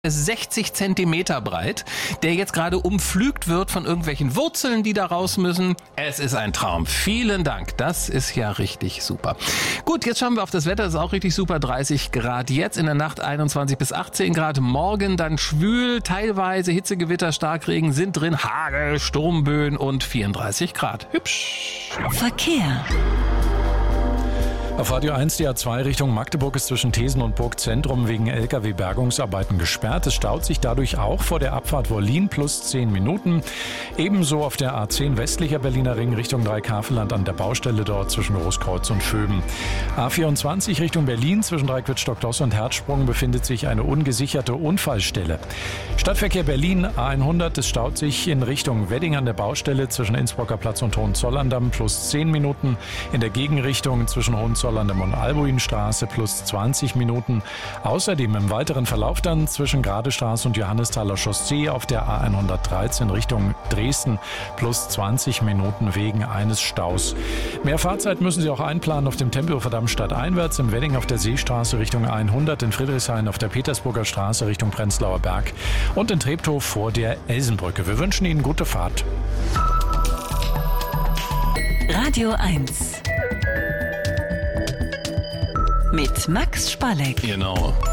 60 Zentimeter breit, der jetzt gerade umpflügt wird von irgendwelchen Wurzeln, die da raus müssen. Es ist ein Traum. Vielen Dank. Das ist ja richtig super. Gut, jetzt schauen wir auf das Wetter. Das ist auch richtig super. 30 Grad jetzt, in der Nacht 21 bis 18 Grad. Morgen dann schwül, teilweise Hitzegewitter, Starkregen sind drin, Hagel, Sturmböen und 34 Grad. Hübsch. Verkehr. Auf Radio 1 die A2 Richtung Magdeburg ist zwischen Thesen und Burgzentrum wegen LKW-Bergungsarbeiten gesperrt. Es staut sich dadurch auch vor der Abfahrt Wollin plus 10 Minuten. Ebenso auf der A10 westlicher Berliner Ring Richtung Dreikaveland an der Baustelle dort zwischen Großkreuz und Vöben. A24 Richtung Berlin zwischen Dreiquitz-Stockdoss und Herzsprung befindet sich eine ungesicherte Unfallstelle. Stadtverkehr Berlin A100, es staut sich in Richtung Wedding an der Baustelle zwischen Innsbrucker Platz und Hohenzollern-Damm plus 10 Minuten. In der Gegenrichtung zwischen Hohenzollern und Albuinstraße plus 20 Minuten. Außerdem im weiteren Verlauf dann zwischen Gradestraße und Johannesthaler Chaussee auf der A113 Richtung Dresden plus 20 Minuten wegen eines Staus. Mehr Fahrzeit müssen Sie auch einplanen auf dem Tempelhofer Damm stadteinwärts, im Wedding auf der Seestraße Richtung 100, in Friedrichshain auf der Petersburger Straße Richtung Prenzlauer Berg und in Treptow vor der Elsenbrücke. Wir wünschen Ihnen gute Fahrt. Radio 1 mit Max Spalleck. Genau.